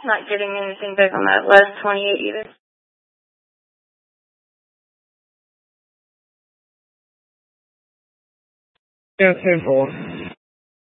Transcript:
Not getting anything big on that last 28 either. Yeah, 10-4.